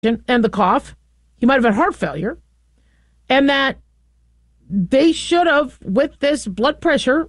and the cough. He might have had heart failure. And that they should have, with this blood pressure,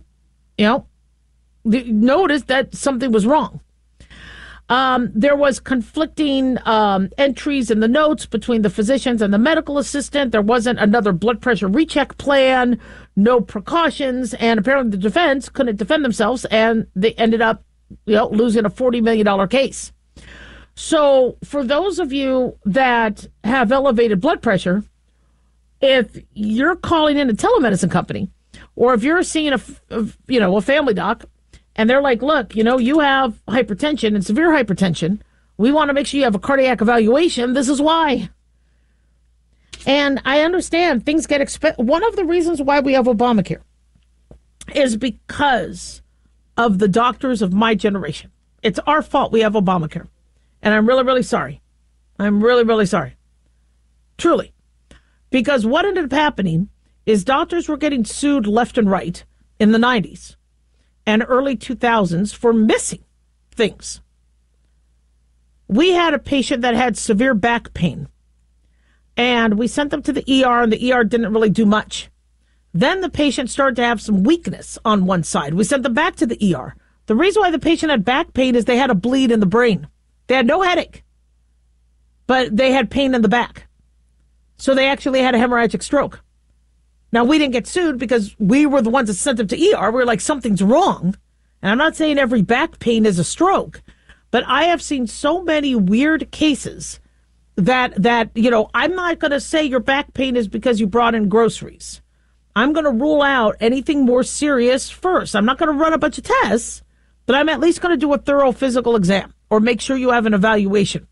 noticed that something was wrong. There was conflicting entries in the notes between the physicians and the medical assistant. There wasn't another blood pressure recheck plan, no precautions, and apparently the defense couldn't defend themselves, and they ended up, losing a $40 million case. So for those of you that have elevated blood pressure, if you're calling in a telemedicine company, or if you're seeing a family doc, and they're like, look, you have hypertension and severe hypertension. We want to make sure you have a cardiac evaluation. This is why. And I understand things get expensive. One of the reasons why we have Obamacare is because of the doctors of my generation. It's our fault we have Obamacare. And I'm really, really sorry. I'm really, really sorry. Truly. Because what ended up happening is doctors were getting sued left and right in the 90s. And early 2000s for missing things. We had a patient that had severe back pain, and we sent them to the ER, and the ER didn't really do much. Then the patient started to have some weakness on one side. We sent them back to the ER. The reason why the patient had back pain is they had a bleed in the brain. They had no headache, but they had pain in the back. So they actually had a hemorrhagic stroke. Now, we didn't get sued because we were the ones that sent them to ER. We were like, something's wrong. And I'm not saying every back pain is a stroke, but I have seen so many weird cases that I'm not going to say your back pain is because you brought in groceries. I'm going to rule out anything more serious first. I'm not going to run a bunch of tests, but I'm at least going to do a thorough physical exam or make sure you have an evaluation.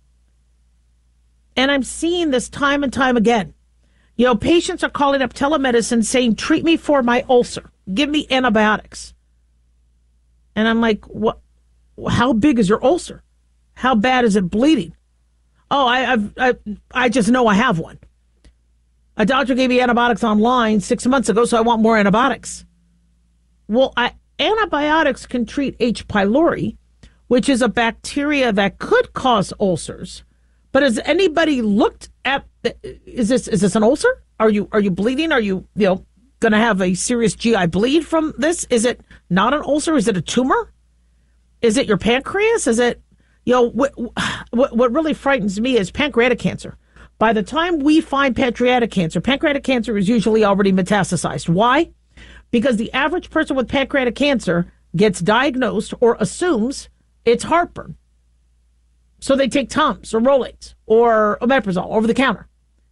And I'm seeing this time and time again. Patients are calling up telemedicine saying, treat me for my ulcer. Give me antibiotics. And I'm like, what? How big is your ulcer? How bad is it bleeding? Oh, I just know I have one. A doctor gave me antibiotics online 6 months ago, so I want more antibiotics. Well, antibiotics can treat H. pylori, which is a bacteria that could cause ulcers. But has anybody looked at is this an ulcer? Are you bleeding? Are you going to have a serious GI bleed from this? Is it not an ulcer? Is it a tumor? Is it your pancreas? Is it what really frightens me is pancreatic cancer. By the time we find pancreatic cancer is usually already metastasized. Why? Because the average person with pancreatic cancer gets diagnosed or assumes it's heartburn. So they take Tums or Rolaids or omeprazole over the counter.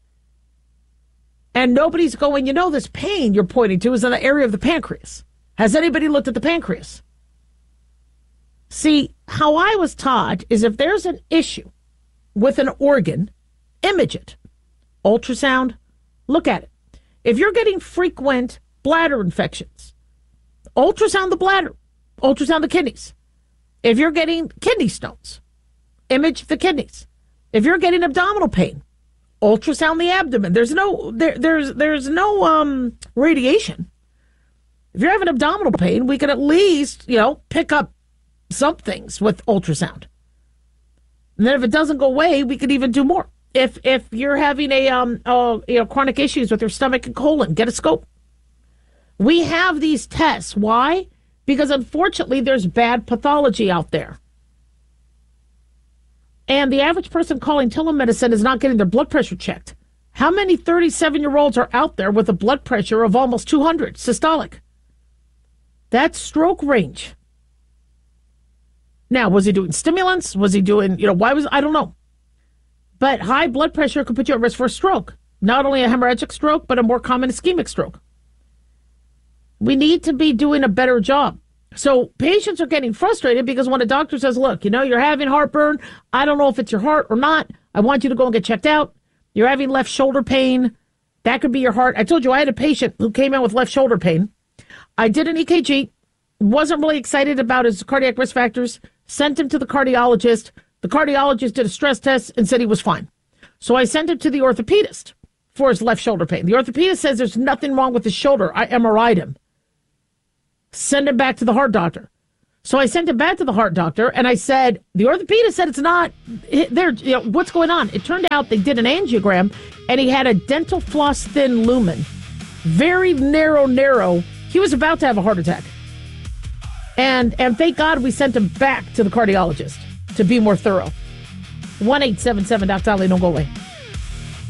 And nobody's going, this pain you're pointing to is in the area of the pancreas. Has anybody looked at the pancreas? See, how I was taught is if there's an issue with an organ, image it. Ultrasound, look at it. If you're getting frequent bladder infections, ultrasound the bladder, ultrasound the kidneys. If you're getting kidney stones, image the kidneys. If you're getting abdominal pain, ultrasound the abdomen. There's no radiation. If you're having abdominal pain, we can at least, pick up some things with ultrasound. And then if it doesn't go away, we could even do more. If you're having chronic issues with your stomach and colon, get a scope. We have these tests. Why? Because unfortunately, there's bad pathology out there. And the average person calling telemedicine is not getting their blood pressure checked. How many 37-year-olds are out there with a blood pressure of almost 200 systolic? That's stroke range. Now, was he doing stimulants? Was he doing, I don't know. But high blood pressure could put you at risk for a stroke. Not only a hemorrhagic stroke, but a more common ischemic stroke. We need to be doing a better job. So patients are getting frustrated because when a doctor says, look, you're having heartburn. I don't know if it's your heart or not. I want you to go and get checked out. You're having left shoulder pain. That could be your heart. I told you I had a patient who came in with left shoulder pain. I did an EKG, wasn't really excited about his cardiac risk factors, sent him to the cardiologist. The cardiologist did a stress test and said he was fine. So I sent him to the orthopedist for his left shoulder pain. The orthopedist says there's nothing wrong with his shoulder. I MRI'd him. Send him back to the heart doctor. So I sent him back to the heart doctor, and I said, the orthopedist said it's not there. What's going on? It turned out they did an angiogram, and he had a dental floss thin lumen. Very narrow. He was about to have a heart attack. And thank God we sent him back to the cardiologist to be more thorough. 1-877-Doc Dolly, don't go away.